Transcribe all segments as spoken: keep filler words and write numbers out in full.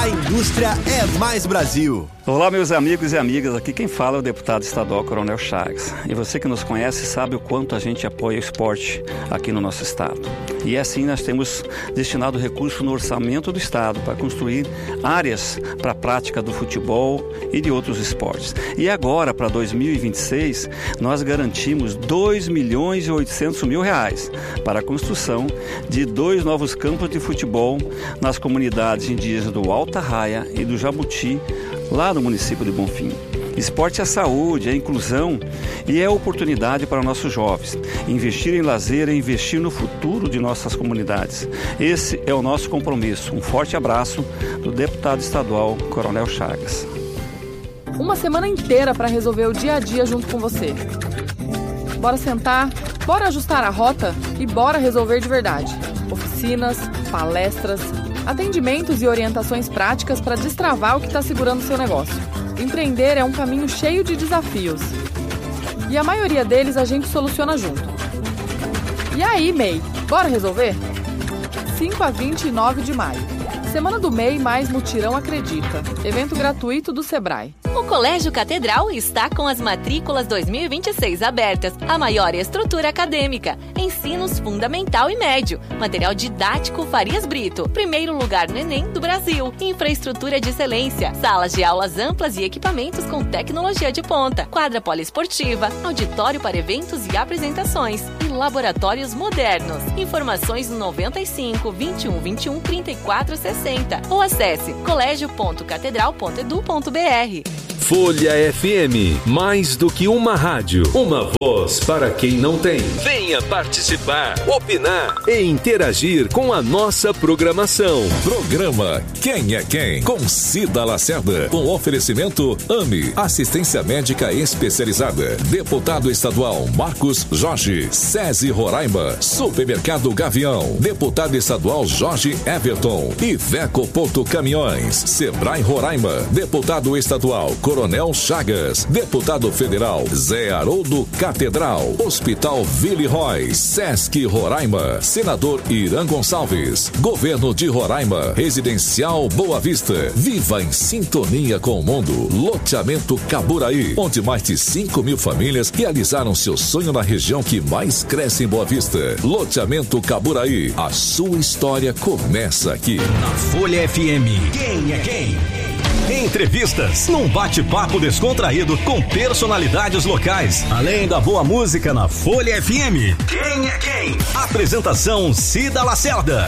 A indústria é mais Brasil. Olá, meus amigos e amigas, aqui quem fala é o deputado estadual Coronel Chagas. E você que nos conhece sabe o quanto a gente apoia o esporte aqui no nosso estado. E assim nós temos destinado recurso no orçamento do estado para construir áreas para a prática do futebol e de outros esportes. E agora, para dois mil e vinte e seis, nós garantimos dois milhões e oitocentos mil reais para a construção de dois novos campos de futebol nas comunidades indígenas do Alta Raia e do Jabuti, lá no município de Bonfim. Esporte é saúde, é inclusão e é oportunidade para nossos jovens. Investir em lazer é investir no futuro de nossas comunidades. Esse é o nosso compromisso. Um forte abraço do deputado estadual Coronel Chagas. Uma semana inteira para resolver o dia a dia junto com você. Bora sentar, bora ajustar a rota e bora resolver de verdade. Oficinas, palestras, atendimentos e orientações práticas para destravar o que está segurando o seu negócio. Empreender é um caminho cheio de desafios. E a maioria deles a gente soluciona junto. E aí, M E I, bora resolver? cinco a vinte e nove de maio. Semana do M E I mais Mutirão Acredita. Evento gratuito do Sebrae. O Colégio Catedral está com as matrículas dois mil e vinte e seis abertas. A maior estrutura acadêmica. Ensinos fundamental e médio. Material didático Farias Brito. Primeiro lugar no Enem do Brasil. Infraestrutura de excelência. Salas de aulas amplas e equipamentos com tecnologia de ponta. Quadra poliesportiva. Auditório para eventos e apresentações. E laboratórios modernos. Informações no noventa e cinco, vinte e um, vinte e um, trinta e quatro, sessenta. Ou acesse colégio ponto catedral ponto edu ponto br. Folha F M, mais do que uma rádio, uma voz para quem não tem. Venha participar, opinar e interagir com a nossa programação. Programa Quem é Quem? Com Cida Lacerda. Com oferecimento A M E, Assistência Médica Especializada. Deputado Estadual Marcos Jorge. SESI Roraima. Supermercado Gavião. Deputado Estadual Jorge Everton. Iveco Porto Caminhões. Sebrae Roraima. Deputado Estadual Coronel Chagas. Deputado Federal Zé Haroldo Catedral. Hospital Villeroy. Sesc Roraima. Senador Irã Gonçalves. Governo de Roraima. Residencial Boa Vista. Viva em sintonia com o mundo. Loteamento Caburaí, onde mais de cinco mil famílias realizaram seu sonho na região que mais cresce em Boa Vista. Loteamento Caburaí. A sua história começa aqui. Na Folha F M. Quem é quem? Entrevistas num bate-papo descontraído com personalidades locais. Além da boa música na Folha F M. Quem é quem? Apresentação Cida Lacerda.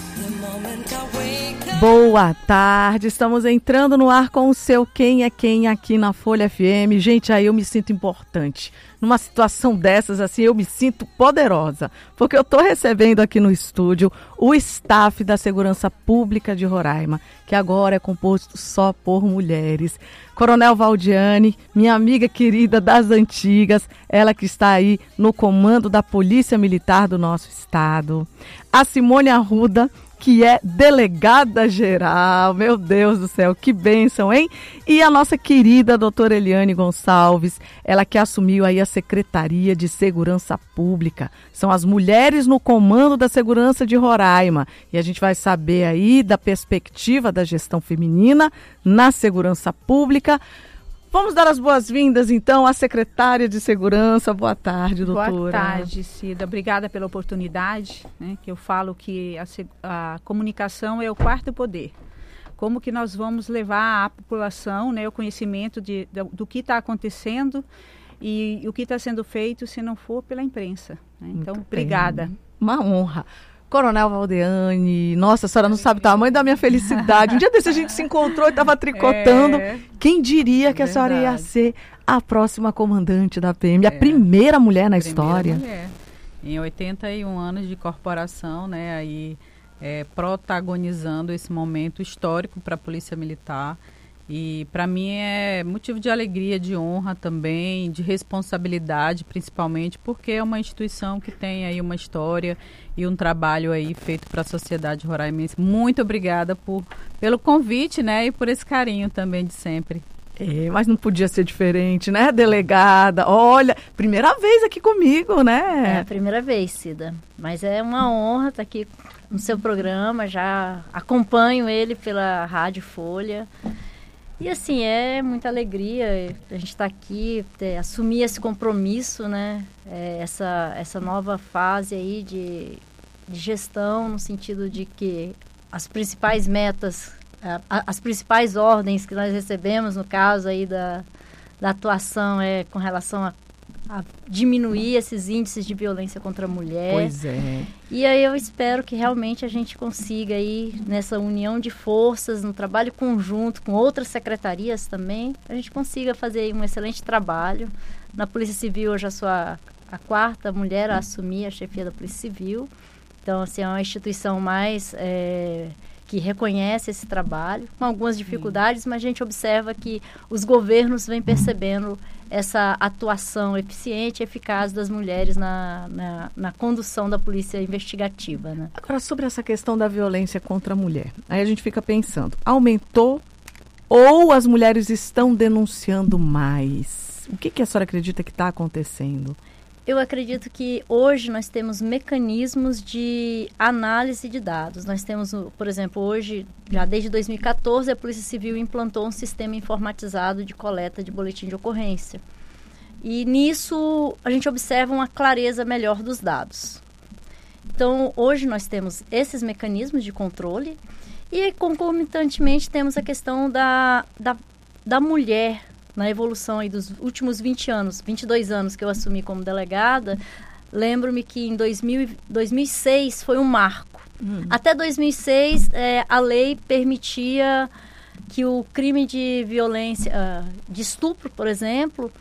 Boa tarde, estamos entrando no ar com o seu Quem é Quem aqui na Folha F M. Gente, aí eu me sinto importante. Numa situação dessas, assim, eu me sinto poderosa, porque eu estou recebendo aqui no estúdio o staff da Segurança Pública de Roraima, que agora é composto só por mulheres. Coronel Valdiane, minha amiga querida das antigas, ela que está aí no comando da Polícia Militar do nosso estado. A Simone Arruda, que é delegada geral, meu Deus do céu, que bênção, hein? E a nossa querida doutora Eliane Gonçalves, ela que assumiu aí a Secretaria de Segurança Pública. São as mulheres no comando da segurança de Roraima. E a gente vai saber aí da perspectiva da gestão feminina na segurança pública. Vamos dar as boas-vindas, então, à secretária de Segurança. Boa tarde, doutora. Boa tarde, Cida. Obrigada pela oportunidade, né, que eu falo que a, a comunicação é o quarto poder. Como que nós vamos levar à população, né, o conhecimento de, do, do que está acontecendo e, e o que está sendo feito se não for pela imprensa. Né? Então, muito obrigada. Bem. Uma honra. Coronel Valdiane, nossa, a senhora não sabe o tamanho da minha felicidade. Um dia desse a gente se encontrou e estava tricotando. É, Quem diria que verdade. A senhora ia ser a próxima comandante da P M, é. a primeira mulher na primeira história. Mulher. Em oitenta e um anos de corporação, né, aí é, protagonizando esse momento histórico para a Polícia Militar. E para mim é motivo de alegria, de honra também, de responsabilidade principalmente, porque é uma instituição que tem aí uma história e um trabalho aí feito para a sociedade roraimense. Muito obrigada por, pelo convite, né, e por esse carinho também de sempre. É, mas não podia ser diferente, né, delegada? Olha, primeira vez aqui comigo, né? É a primeira vez, Cida. Mas é uma honra estar aqui no seu programa, já acompanho ele pela Rádio Folha. E assim, é muita alegria a gente estar aqui, ter, assumir esse compromisso, né? É, essa, essa nova fase aí de, de gestão, no sentido de que as principais metas, a, a, as principais ordens que nós recebemos, no caso aí da, da atuação, é com relação a a diminuir esses índices de violência contra a mulher. Pois é. E aí eu espero que realmente a gente consiga aí, nessa união de forças, no trabalho conjunto com outras secretarias também, a gente consiga fazer aí um excelente trabalho. Na Polícia Civil, hoje eu sou a, a quarta mulher a assumir a chefia da Polícia Civil. Então, assim, é uma instituição mais... É, que reconhece esse trabalho, com algumas dificuldades, mas a gente observa que os governos vêm percebendo essa atuação eficiente e eficaz das mulheres na, na, na condução da polícia investigativa, né? Agora, sobre essa questão da violência contra a mulher, aí a gente fica pensando, aumentou ou as mulheres estão denunciando mais? O que, que a senhora acredita que está acontecendo? Eu acredito que hoje nós temos mecanismos de análise de dados. Nós temos, por exemplo, hoje, já desde dois mil e quatorze, a Polícia Civil implantou um sistema informatizado de coleta de boletim de ocorrência. E nisso a gente observa uma clareza melhor dos dados. Então, hoje nós temos esses mecanismos de controle e, concomitantemente, temos a questão da, da, da mulher. Na evolução aí dos últimos vinte anos, vinte e dois anos que eu assumi como delegada, lembro-me que em dois mil, dois mil e seis foi um marco. Hum. Até dois mil e seis, é, a lei permitia que o crime de violência, de estupro, por exemplo,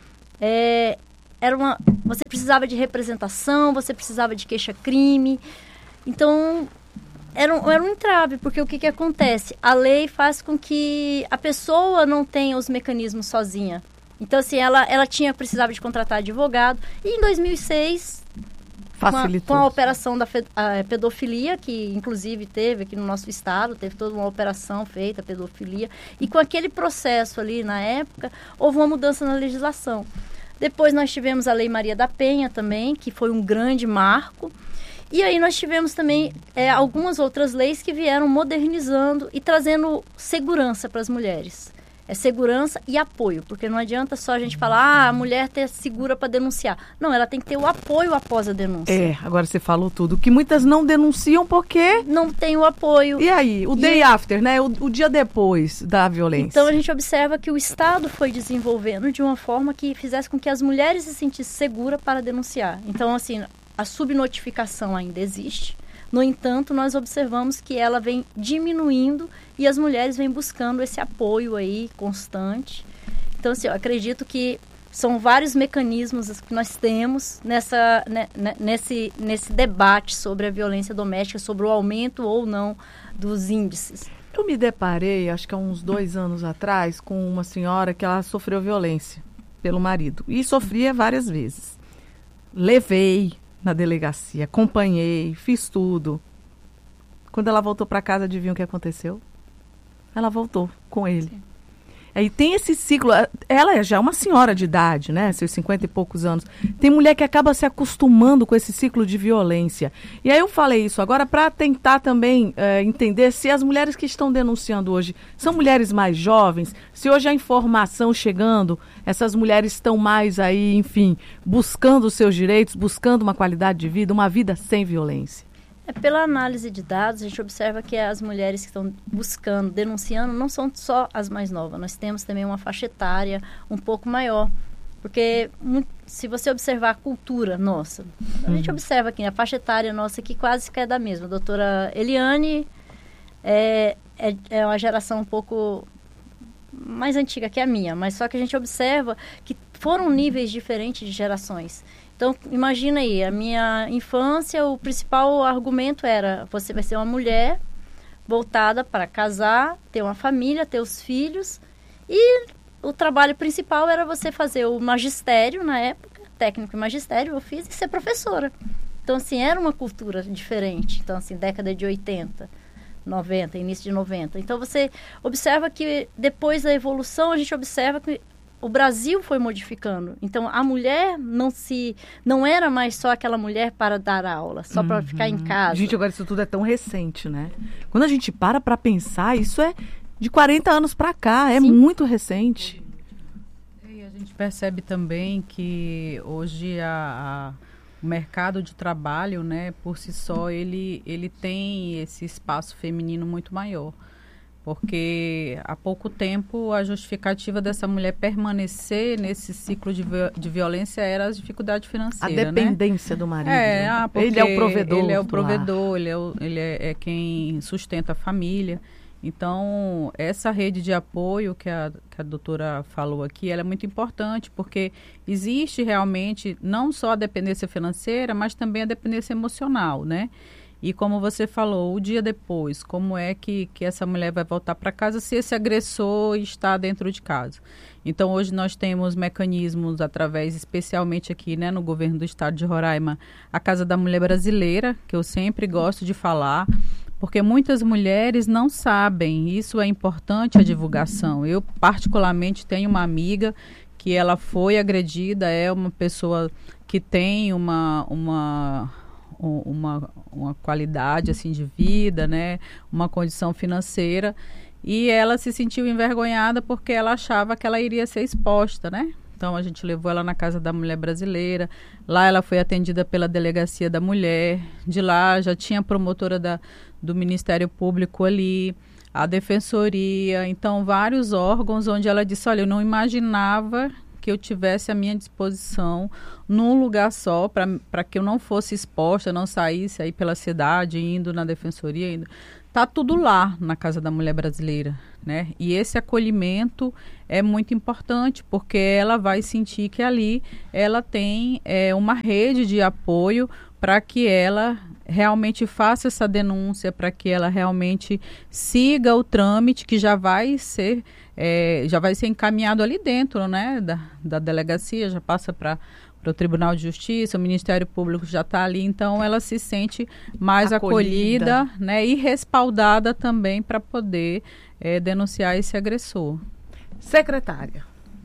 é, era uma, você precisava de representação, você precisava de queixa-crime. Então, era um, era um entrave, porque o que, que acontece? A lei faz com que a pessoa não tenha os mecanismos sozinha. Então, assim, ela, ela tinha, precisava de contratar advogado. E em dois mil e seis, facilitou. Com a, com a operação da fe, a pedofilia, que inclusive teve aqui no nosso estado, teve toda uma operação feita, pedofilia. E com aquele processo ali, na época, houve uma mudança na legislação. Depois nós tivemos a Lei Maria da Penha também, que foi um grande marco. E aí nós tivemos também é, algumas outras leis que vieram modernizando e trazendo segurança para as mulheres. É segurança e apoio, porque não adianta só a gente falar, ah, a mulher ter segura para denunciar. Não, ela tem que ter o apoio após a denúncia. É, agora você falou tudo, que muitas não denunciam porque... Não tem o apoio. E aí, o day e... after, né, o, o dia depois da violência. Então a gente observa que o Estado foi desenvolvendo de uma forma que fizesse com que as mulheres se sentissem seguras para denunciar. Então, assim... A subnotificação ainda existe, no entanto, nós observamos que ela vem diminuindo e as mulheres vêm buscando esse apoio aí constante. Então, assim, eu acredito que são vários mecanismos que nós temos nessa, né, nesse, nesse debate sobre a violência doméstica, sobre o aumento ou não dos índices. Eu me deparei, acho que há uns dois anos atrás, com uma senhora que ela sofreu violência pelo marido e sofria várias vezes. Levei na delegacia, acompanhei, fiz tudo. Quando ela voltou para casa, adivinha o que aconteceu? Ela voltou com ele. Sim. Aí tem esse ciclo, ela já é uma senhora de idade, né, seus cinquenta e poucos anos. Tem mulher que acaba se acostumando com esse ciclo de violência. E aí eu falei isso agora para tentar também é, entender se as mulheres que estão denunciando hoje são mulheres mais jovens, se hoje a informação chegando, essas mulheres estão mais aí, enfim, buscando os seus direitos, buscando uma qualidade de vida, uma vida sem violência. É, pela análise de dados, a gente observa que as mulheres que estão buscando, denunciando, não são só as mais novas. Nós temos também uma faixa etária um pouco maior. Porque se você observar a cultura nossa, a gente observa aqui, a faixa etária nossa aqui quase que é da mesma. A doutora Eliane é, é, é uma geração um pouco mais antiga que a minha, mas só que a gente observa que foram níveis diferentes de gerações. Então, imagina aí, a minha infância, o principal argumento era, você vai ser uma mulher voltada para casar, ter uma família, ter os filhos, e o trabalho principal era você fazer o magistério, na época, técnico e magistério, eu fiz, e ser professora. Então, assim, era uma cultura diferente. Então, assim, década de oitenta, noventa, início de noventa. Então, você observa que depois da evolução, a gente observa que o Brasil foi modificando. Então, a mulher não se não era mais só aquela mulher para dar aula, só uhum. para ficar em casa. Gente, agora isso tudo é tão recente, né? Quando a gente para para pensar, isso é de quarenta anos para cá, é Sim. muito recente. E a gente percebe também que hoje a, a, o mercado de trabalho, né, por si só, ele, ele tem esse espaço feminino muito maior. Porque há pouco tempo a justificativa dessa mulher permanecer nesse ciclo de, de violência era a dificuldade financeira, a dependência, né? do marido. É, ah, ele é o provedor. Ele é o provedor, ele, é, o, ele é, é quem sustenta a família. Então, essa rede de apoio que a, que a doutora falou aqui, ela é muito importante, porque existe realmente não só a dependência financeira, mas também a dependência emocional, né? E como você falou, o dia depois, como é que, que essa mulher vai voltar para casa se esse agressor está dentro de casa? Então, hoje nós temos mecanismos através, especialmente aqui, né, no governo do estado de Roraima, a Casa da Mulher Brasileira, que eu sempre gosto de falar, porque muitas mulheres não sabem, isso é importante a divulgação. Eu, particularmente, tenho uma amiga que ela foi agredida, é uma pessoa que tem uma... uma Uma, uma qualidade assim de vida, né? Uma condição financeira, e ela se sentiu envergonhada porque ela achava que ela iria ser exposta, né? Então a gente levou ela na Casa da Mulher Brasileira, lá ela foi atendida pela Delegacia da Mulher, de lá já tinha a promotora da, do Ministério Público ali, a Defensoria, então vários órgãos onde ela disse, olha, eu não imaginava que eu tivesse à minha disposição num lugar só, para que eu não fosse exposta, não saísse aí pela cidade, indo na defensoria, indo. Tá tudo lá na Casa da Mulher Brasileira, né? E esse acolhimento é muito importante, porque ela vai sentir que ali ela tem é, uma rede de apoio para que ela realmente faça essa denúncia, para que ela realmente siga o trâmite que já vai ser É, já vai ser encaminhado ali dentro, né, da, da delegacia, já passa para o Tribunal de Justiça, o Ministério Público já está ali, então ela se sente mais acolhida, acolhida né, e respaldada também para poder é, denunciar esse agressor. Secretária.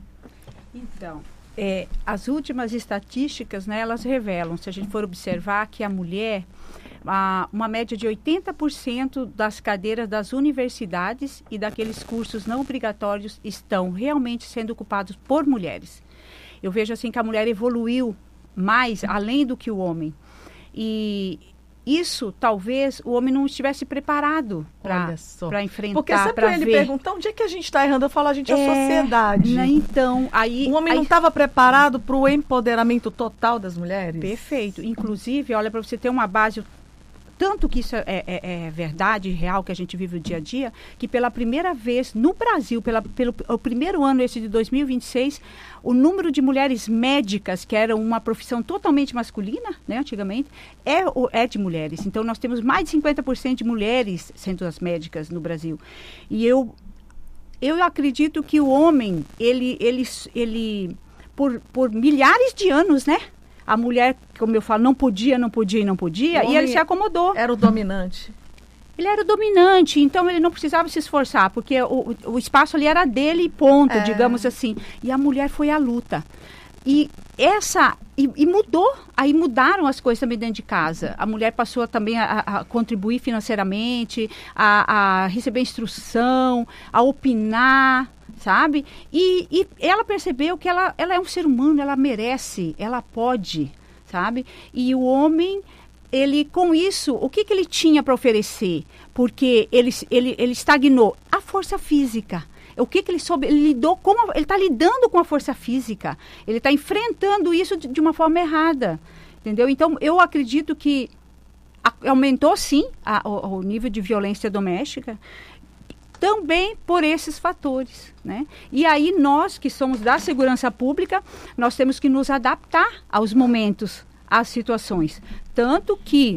Então, é, as últimas estatísticas, né, elas revelam, se a gente for observar, que a mulher, a, uma média de oitenta por cento das cadeiras das universidades e daqueles cursos não obrigatórios estão realmente sendo ocupados por mulheres. Eu vejo assim que a mulher evoluiu mais além do que o homem. E isso, talvez, o homem não estivesse preparado para enfrentar. Porque sempre ele ver. pergunta, onde é que a gente está errando? Eu falo, a gente é a sociedade. Né, então, aí... O homem aí, não estava preparado para o empoderamento total das mulheres? Perfeito. Inclusive, olha, para você ter uma base... Tanto que isso é, é, é verdade, real, que a gente vive o dia a dia, que pela primeira vez no Brasil, pela, pelo o primeiro ano esse de dois mil e vinte e seis, o número de mulheres médicas, que era uma profissão totalmente masculina, né, antigamente, é, é de mulheres. Então, nós temos mais de cinquenta por cento de mulheres sendo as médicas no Brasil. E eu, eu acredito que o homem, ele, ele, ele por, por milhares de anos, né? A mulher, como eu falo, não podia, não podia e não podia, e ele se acomodou. Era o dominante. Ele era o dominante, então ele não precisava se esforçar, porque o, o espaço ali era dele e ponto, é. digamos assim. E a mulher foi à luta. E essa... E, e mudou, aí mudaram as coisas também dentro de casa. A mulher passou também a, a contribuir financeiramente, a, a receber instrução, a opinar, sabe? E, e ela percebeu que ela, ela é um ser humano, ela merece, ela pode, sabe? E o homem, ele com isso, o que, que ele tinha para oferecer? Porque ele, ele, ele estagnou a força física. O que, que ele soube? Ele lidou com a, ele está lidando com a força física. Ele está enfrentando isso de, de uma forma errada, entendeu? Então, eu acredito que a, aumentou, sim, a, o, o nível de violência doméstica, também por esses fatores, né? E aí, nós que somos da segurança pública, nós temos que nos adaptar aos momentos, às situações. Tanto que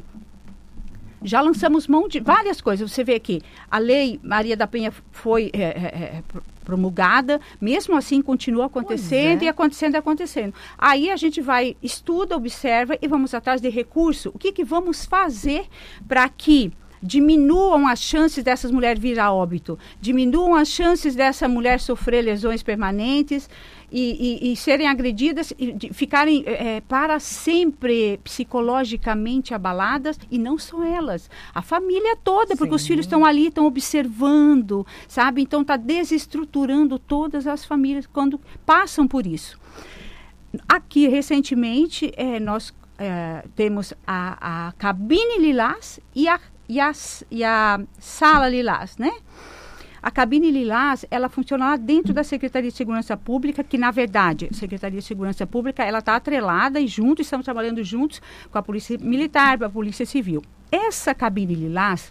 já lançamos mão de várias coisas. Você vê aqui, a lei Maria da Penha foi é, é, promulgada, mesmo assim continua acontecendo é. e acontecendo e acontecendo. Aí a gente vai, estuda, observa e vamos atrás de recurso. O que, que vamos fazer para que diminuam as chances dessas mulheres vir a óbito, diminuam as chances dessa mulher sofrer lesões permanentes e, e, e serem agredidas, e de, ficarem é, para sempre psicologicamente abaladas, e não só elas, a família toda, porque Sim. os filhos estão ali, estão observando, sabe? Então está desestruturando todas as famílias quando passam por isso. Aqui, recentemente, é, nós é, temos a, a cabine lilás e a, e, a, e a sala lilás, né? A cabine lilás, ela funciona lá dentro da Secretaria de Segurança Pública, que, na verdade, a Secretaria de Segurança Pública, ela está atrelada e juntos, estamos trabalhando juntos com a Polícia Militar, com a Polícia Civil. Essa cabine lilás,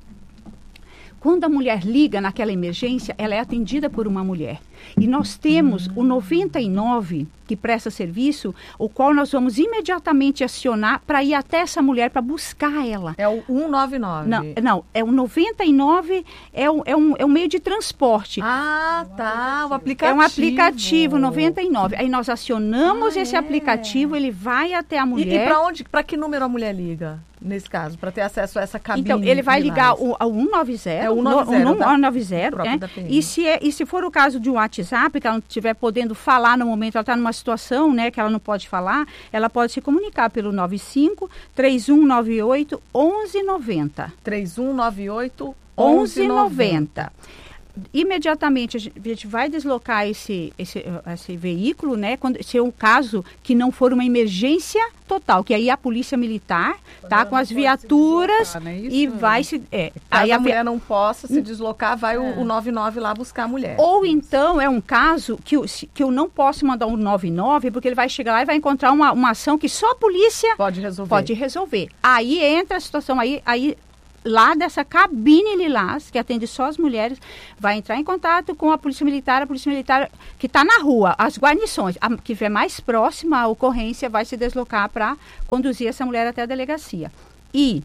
quando a mulher liga naquela emergência, ela é atendida por uma mulher. E nós temos o noventa e nove, que presta serviço, o qual nós vamos imediatamente acionar para ir até essa mulher, para buscar ela. É o cento e noventa e nove? Não, não, é o noventa e nove, é um, é um, é um meio de transporte. Ah, tá, o aplicativo. É um aplicativo, noventa e nove. Aí nós acionamos ah, esse é. aplicativo, ele vai até a mulher. E, e para onde, para que número a mulher liga? Nesse caso, para ter acesso a essa cabine. Então, ele vai ligar o, ao cento e noventa. É o cento e noventa. No, o cento e noventa, é, e, se é, e se for o caso de um WhatsApp, que ela não estiver podendo falar no momento, ela está numa situação, né, que ela não pode falar, ela pode se comunicar pelo nove cinco, três um nove oito, onze noventa. três um nove oito, onze noventa. Imediatamente a gente vai deslocar esse, esse, esse veículo, né? Quando, se é um caso que não for uma emergência total, que aí a polícia militar tá com as viaturas deslocar, né? Isso, e vai se... É, caso aí a mulher não possa se deslocar, vai é. o, o noventa e nove lá buscar a mulher. Ou então é um caso que eu, que eu não posso mandar um noventa e nove, porque ele vai chegar lá e vai encontrar uma, uma ação que só a polícia pode resolver. Pode resolver. Aí entra a situação, aí... aí lá dessa cabine lilás, que atende só as mulheres, vai entrar em contato com a Polícia Militar, a Polícia Militar que está na rua, as guarnições, a que estiver mais próxima à ocorrência vai se deslocar para conduzir essa mulher até a delegacia. E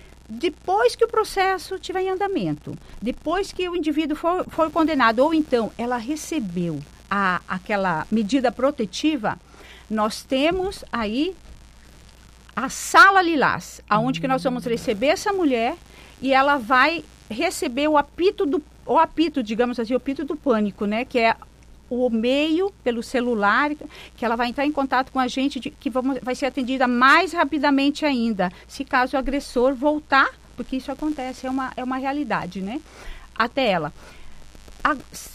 depois que o processo estiver em andamento, depois que o indivíduo for, for condenado, ou então ela recebeu a, aquela medida protetiva, nós temos aí a sala lilás, aonde que nós vamos receber essa mulher e ela vai receber o apito do, o apito, digamos assim, o apito do pânico, né? Que é o meio pelo celular, que ela vai entrar em contato com a gente, de, que vamos, vai ser atendida mais rapidamente ainda, se caso o agressor voltar, porque isso acontece, é uma, é uma realidade, né? Até ela. A,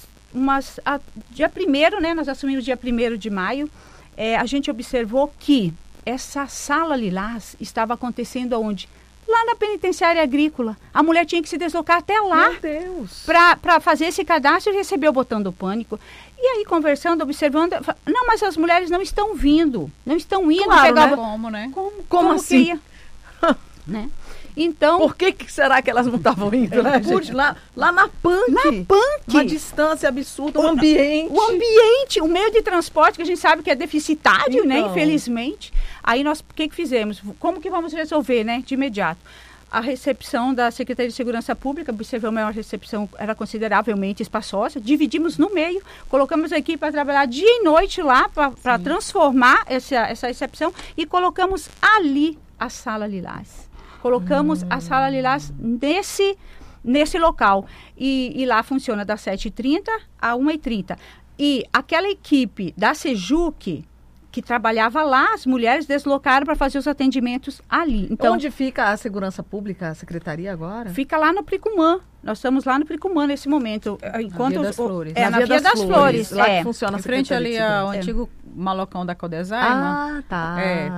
umas, a, dia primeiro, né? Nós assumimos dia primeiro de maio, é, a gente observou que essa sala lilás estava acontecendo aonde? Lá na penitenciária agrícola. A mulher tinha que se deslocar até lá para fazer esse cadastro e receber o botão do pânico. E aí, conversando, observando, não, mas as mulheres não estão vindo, não estão indo claro, pegar né? o... Como, né? Como, como, como assim? Que ia? Né? Então, por que, que será que elas não estavam indo, né, gente? Lá, lá na P A N C. Na P A N C. Uma distância absurda, o ambiente. O ambiente, o meio de transporte que a gente sabe que é deficitário, então, né, infelizmente. Aí nós, o que que fizemos? Como que vamos resolver, né, de imediato? A recepção da Secretaria de Segurança Pública, observamos uma recepção, era consideravelmente espaçosa, dividimos no meio, colocamos a equipe para trabalhar dia e noite lá, para transformar essa, essa recepção, e colocamos ali a sala lilás. Colocamos hum. a sala lilás nesse, nesse local. E, e lá funciona das sete e trinta a uma e trinta. E aquela equipe da Sejuc, que trabalhava lá, as mulheres deslocaram para fazer os atendimentos ali. Então, onde fica a Segurança Pública, a Secretaria agora? Fica lá no Pricumã. Nós estamos lá no Pricumã nesse momento. Enquanto na Via das Flores. É, na, na Via, Via das, das Flores. Flores. Lá é. que funciona a em frente ali ao é. antigo malocão da Codesign. Ah, tá. É.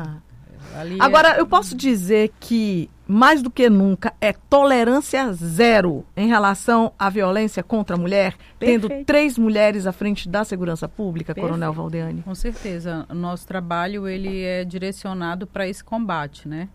Ali Agora, é... eu posso dizer que, mais do que nunca, é tolerância zero em relação à violência contra a mulher, Perfeito. Tendo três mulheres à frente da segurança pública, Perfeito. Coronel Valdeane. Com certeza. O nosso trabalho ele é direcionado para esse combate, né?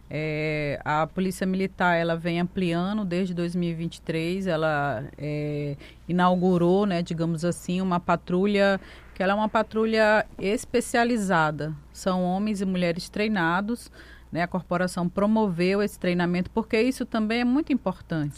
É, a Polícia Militar ela vem ampliando desde dois mil e vinte e três, ela é, inaugurou, né, digamos assim, uma patrulha que ela é uma patrulha especializada. São homens e mulheres treinados, né? A corporação promoveu esse treinamento porque isso também é muito importante,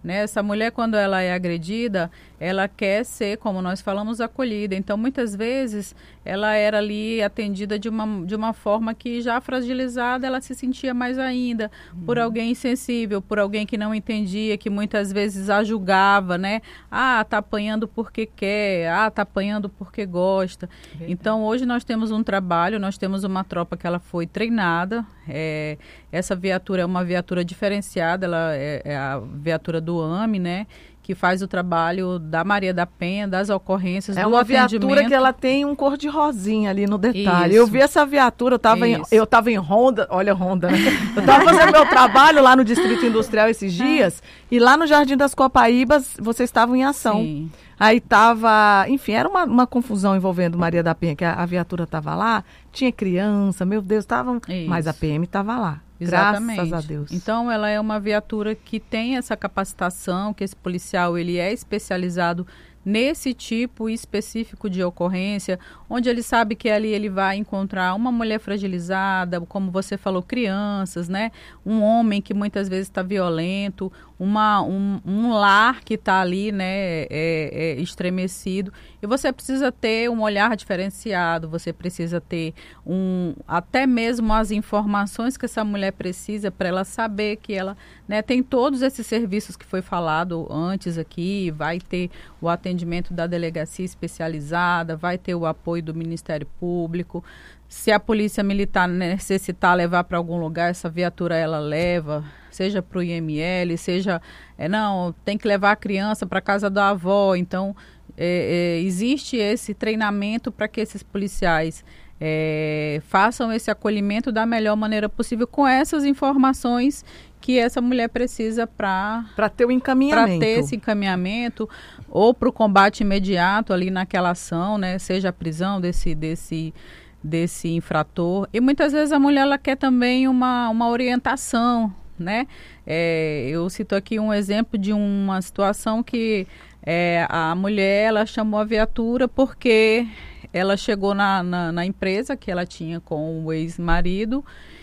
né? Essa mulher, quando ela é agredida, ela quer ser, como nós falamos, acolhida. Então, muitas vezes, ela era ali atendida de uma, de uma forma que, já fragilizada, ela se sentia mais ainda uhum. por alguém insensível, por alguém que não entendia, que muitas vezes a julgava, né? Ah, tá apanhando porque quer, ah, tá apanhando porque gosta. Verdade. Então, hoje nós temos um trabalho, nós temos uma tropa que ela foi treinada. É, essa viatura é uma viatura diferenciada, ela é, é a viatura do A M E, né? Que faz o trabalho da Maria da Penha, das ocorrências, é do uma atendimento. Viatura que ela tem um cor de rosinha ali no detalhe. Isso. Eu vi essa viatura, eu estava em, eu tava em Honda, olha Honda, né? Eu estava fazendo meu trabalho lá no Distrito Industrial esses dias, e lá no Jardim das Copaíbas, vocês estavam em ação. Sim. Aí estava, enfim, era uma, uma confusão envolvendo Maria da Penha, que a, a viatura estava lá, tinha criança, meu Deus, estavam, mas a P M estava lá. Exatamente. Graças a Deus. Então, ela é uma viatura que tem essa capacitação, que esse policial ele é especializado nesse tipo específico de ocorrência, onde ele sabe que ali ele vai encontrar uma mulher fragilizada, como você falou, crianças, né? Um homem que muitas vezes está violento, uma, um, um lar que está ali, né, é, é, estremecido. E você precisa ter um olhar diferenciado, você precisa ter um, até mesmo as informações que essa mulher precisa para ela saber que ela, né, tem todos esses serviços que foi falado antes aqui, vai ter o atendimento da delegacia especializada, vai ter o apoio do Ministério Público. Se a polícia militar necessitar levar para algum lugar, essa viatura ela leva, seja para o I M L, seja, é, não, tem que levar a criança para casa da avó. Então, é, é, existe esse treinamento para que esses policiais é, façam esse acolhimento da melhor maneira possível com essas informações que essa mulher precisa para para ter o encaminhamento, para ter esse encaminhamento ou para o combate imediato ali naquela ação, né? Seja a prisão desse desse desse infrator. E muitas vezes a mulher ela quer também uma, uma orientação, né? É, eu cito aqui um exemplo de uma situação que é, a mulher ela chamou a viatura porque ela chegou na, na, na empresa que ela tinha com o ex-marido